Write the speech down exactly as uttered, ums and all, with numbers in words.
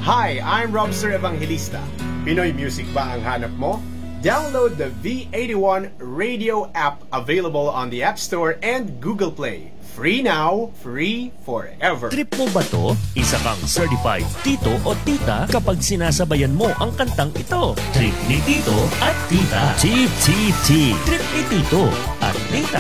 Hi, I'm Robster Evangelista. Pinoy music ba ang hanap mo? Download the V eighty-one radio app available on the App Store and Google Play. Free now, free forever. Trip mo ba to? Isa kang certified tito o tita kapag sinasabayan mo ang kantang ito. Trip ni tito at tita. T T T. Trip ni tito at tita.